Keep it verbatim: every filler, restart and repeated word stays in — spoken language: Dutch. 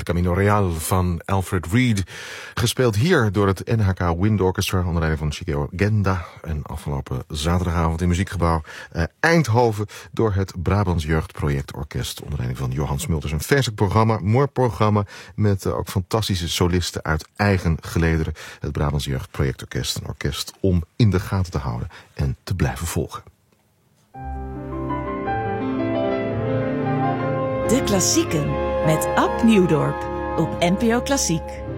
Camino Real van Alfred Reed. Gespeeld hier door het N H K Wind Orchestra onder leiding van Chico Genda. En afgelopen zaterdagavond in Muziekgebouw uh, Eindhoven door het Brabants Jeugdprojectorkest onder leiding van Johan Smulters. Een vers programma, mooi programma met uh, ook fantastische solisten uit eigen gelederen. Het Brabants Jeugdprojectorkest, een orkest om in de gaten te houden en te blijven volgen. De Klassieken met Ab Nieuwdorp op N P O Klassiek.